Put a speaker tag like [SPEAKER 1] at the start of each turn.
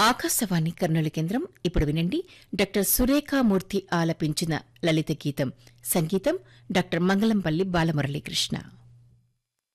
[SPEAKER 1] ఆకాశవాణి కర్నూలు కేంద్రం. ఇప్పుడు వినండి డాక్టర్ సురేఖామూర్తి ఆలపించిన లలిత గీతం. సంగీతం డాక్టర్ మంగళంపల్లి బాలమురళీకృష్ణ.